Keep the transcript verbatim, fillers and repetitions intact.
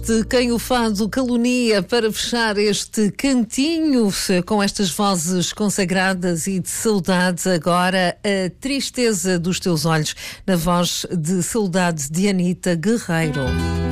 De quem o fado calunia, para fechar este cantinho com estas vozes consagradas e de saudade, agora a tristeza dos teus olhos, na voz de saudade de Anitta Guerreiro.